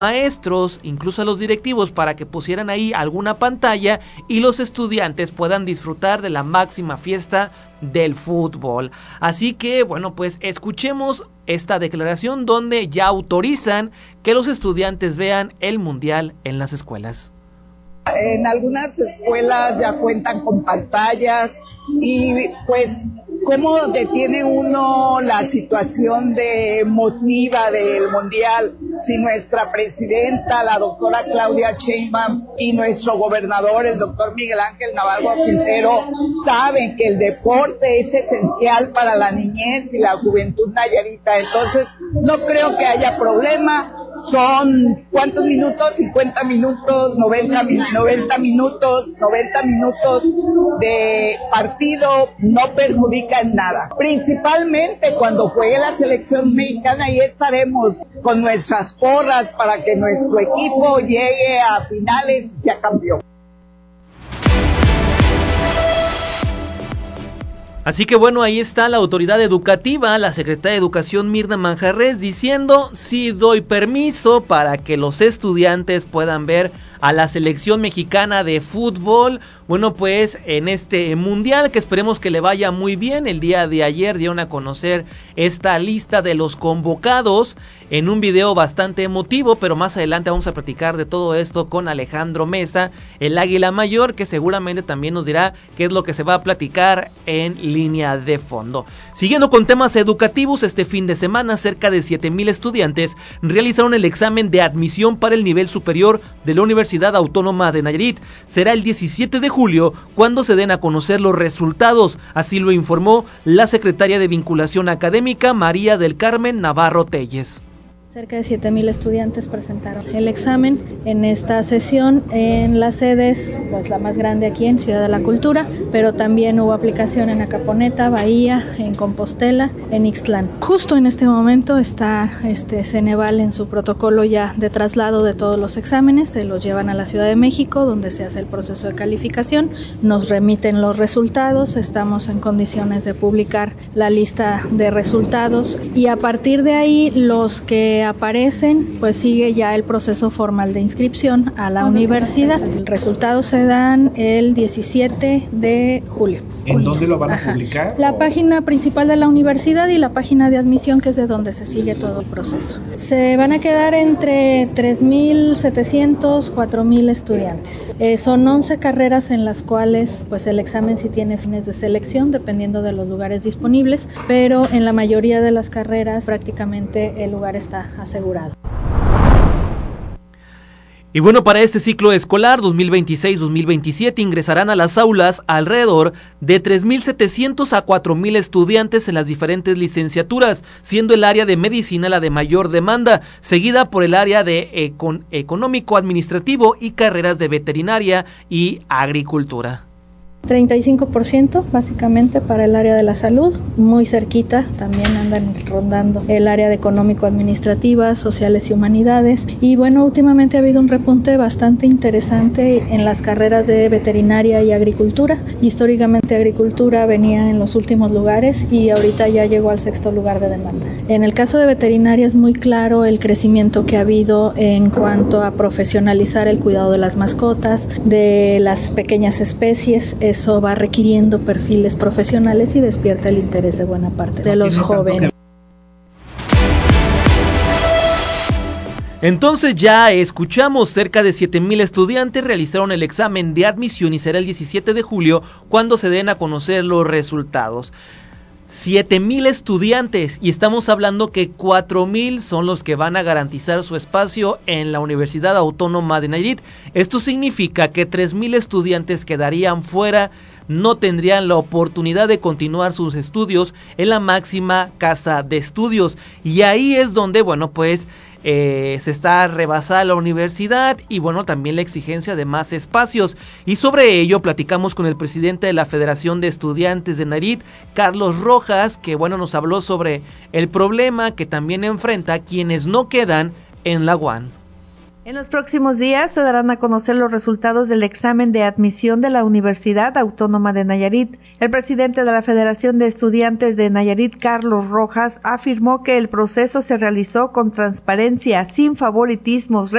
maestros, incluso a los directivos, para que pusieran ahí alguna pantalla y los estudiantes puedan disfrutar de la máxima fiesta del fútbol. Así que, bueno, pues escuchemos esta declaración donde ya autorizan que los estudiantes vean el mundial en las escuelas. En algunas escuelas ya cuentan con pantallas y pues cómo detiene uno la situación de emotiva del mundial si nuestra presidenta, la doctora Claudia Sheinbaum, y nuestro gobernador, el doctor Miguel Ángel Navarro Quintero, saben que el deporte es esencial para la niñez y la juventud nayarita. Entonces no creo que haya problema. Son, ¿cuántos minutos? 50 minutos, 90 minutos de partido, no perjudica en nada. Principalmente cuando juegue la selección mexicana, ahí estaremos con nuestras porras para que nuestro equipo llegue a finales y sea campeón. Así que bueno, ahí está la autoridad educativa, la secretaria de Educación Mirna Manjarres, diciendo: sí doy permiso para que los estudiantes puedan ver a la selección mexicana de fútbol, bueno, pues en este mundial, que esperemos que le vaya muy bien. El día de ayer dieron a conocer esta lista de los convocados en un video bastante emotivo, pero más adelante vamos a platicar de todo esto con Alejandro Mesa, el Águila Mayor, que seguramente también nos dirá qué es lo que se va a platicar en línea de fondo. Siguiendo con temas educativos, este fin de semana cerca de 7,000 estudiantes realizaron el examen de admisión para el nivel superior de la Universidad Autónoma de Nayarit. Será el 17 de julio cuando se den a conocer los resultados, así lo informó la secretaria de Vinculación Académica, María del Carmen Navarro Telles. Cerca de 7,000 estudiantes presentaron el examen en esta sesión en las sedes, pues la más grande aquí en Ciudad de la Cultura, pero también hubo aplicación en Acaponeta, Bahía, en Compostela, en Ixtlán. Justo en este momento está Ceneval en su protocolo ya de traslado de todos los exámenes, se los llevan a la Ciudad de México, donde se hace el proceso de calificación, nos remiten los resultados, estamos en condiciones de publicar la lista de resultados y a partir de ahí los que aparecen, pues sigue ya el proceso formal de inscripción a la universidad. Los resultados se dan el 17 de julio. ¿En dónde lo van a publicar? La página principal de la universidad y la página de admisión, que es de donde se sigue todo el proceso. Se van a quedar entre 3,700, 4,000 estudiantes. Son 11 carreras en las cuales pues el examen sí tiene fines de selección, dependiendo de los lugares disponibles, pero en la mayoría de las carreras prácticamente el lugar está asegurado. Y bueno, para este ciclo escolar 2026-2027 ingresarán a las aulas alrededor de 3,700 a 4,000 estudiantes en las diferentes licenciaturas, siendo el área de medicina la de mayor demanda, seguida por el área de económico-administrativo y carreras de veterinaria y agricultura. 35% básicamente para el área de la salud, muy cerquita también andan rondando el área de económico-administrativas, sociales y humanidades, y bueno, últimamente ha habido un repunte bastante interesante en las carreras de veterinaria y agricultura. Históricamente agricultura venía en los últimos lugares y ahorita ya llegó al 6º lugar de demanda. En el caso de veterinaria es muy claro el crecimiento que ha habido en cuanto a profesionalizar el cuidado de las mascotas, de las pequeñas especies. Eso va requiriendo perfiles profesionales y despierta el interés de buena parte de los jóvenes. Entonces ya escuchamos, cerca de 7,000 estudiantes realizaron el examen de admisión y será el 17 de julio cuando se den a conocer los resultados. 7,000 estudiantes y estamos hablando que 4,000 son los que van a garantizar su espacio en la Universidad Autónoma de Nayarit. Esto significa que 3,000 estudiantes quedarían fuera, no tendrían la oportunidad de continuar sus estudios en la máxima casa de estudios, y ahí es donde, bueno, pues se está rebasada la universidad y bueno, también la exigencia de más espacios, y sobre ello platicamos con el presidente de la Federación de Estudiantes de Nayarit, Carlos Rojas, que bueno, nos habló sobre el problema que también enfrenta quienes no quedan en la UAN. En los próximos días se darán a conocer los resultados del examen de admisión de la Universidad Autónoma de Nayarit. El presidente de la Federación de Estudiantes de Nayarit, Carlos Rojas, afirmó que el proceso se realizó con transparencia, sin favoritismos,